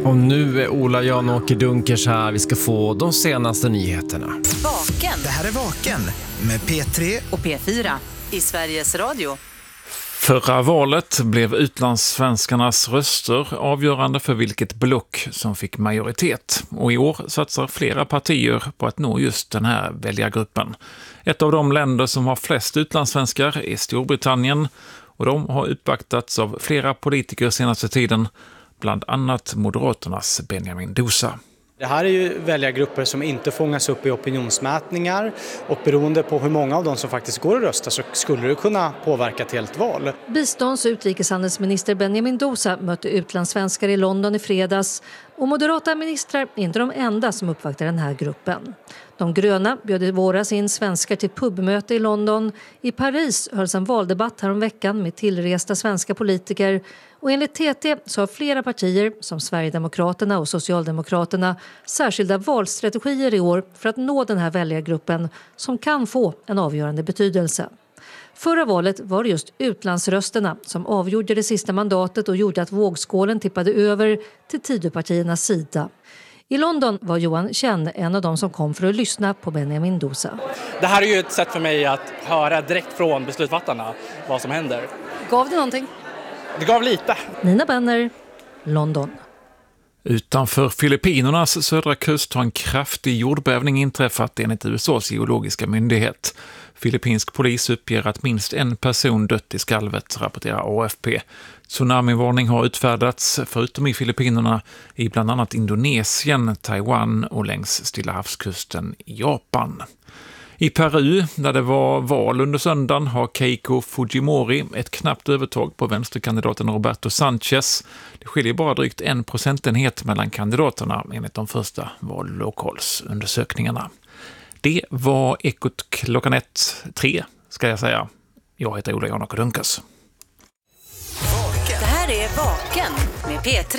Och nu är Ola Jan-Åke Dunkers här. Vi ska få de senaste nyheterna. Vaken. Det här är Vaken med P3 och P4 i Sveriges Radio. Förra valet blev utlandssvenskarnas röster avgörande för vilket block som fick majoritet. Och i år satsar flera partier på att nå just den här väljargruppen. Ett av de länder som har flest utlandssvenskar är Storbritannien. Och de har uppvaktats av flera politiker senaste tiden, bland annat Moderaternas Benjamin Dousa. Det här är ju väljargrupper som inte fångas upp i opinionsmätningar och beroende på hur många av dem som faktiskt går och röstar så skulle det kunna påverka ett helt val. Bistånds- och utrikeshandelsminister Benjamin Dousa mötte utlandssvenskar i London i fredags och moderata ministrar är inte de enda som uppvaktar den här gruppen. De gröna bjöd i våras in svenskar till pubmöte i London. I Paris hölls en valdebatt häromveckan med tillresta svenska politiker. Och enligt TT så har flera partier som Sverigedemokraterna och Socialdemokraterna särskilda valstrategier i år för att nå den här väljargruppen som kan få en avgörande betydelse. Förra valet var det just utlandsrösterna som avgjorde det sista mandatet och gjorde att vågskålen tippade över till Tidöpartiernas sida. I London var Johan Chen en av de som kom för att lyssna på Benjamin Dousa. Det här är ju ett sätt för mig att höra direkt från beslutsfattarna vad som händer. Gav det någonting? Det gav lite. Nina Benner, London. Utanför Filippinernas södra kust har en kraftig jordbävning inträffat enligt USAs geologiska myndighet. Filippinsk polis uppger att minst en person dött i skalvet, rapporterar AFP. Tsunamivarning har utfärdats förutom i Filippinerna i bland annat Indonesien, Taiwan och längs Stilla havskusten i Japan. I Peru, där det var val under söndagen, har Keiko Fujimori ett knappt övertag på vänsterkandidaten Roberto Sanchez. Det skiljer bara drygt 1 procentenhet mellan kandidaterna enligt de första vallokalsundersökningarna. Det var Ekot klockan 3 ska jag säga. Jag heter Ola Jan-Åke Dunkers. Det här är Vaken med P3.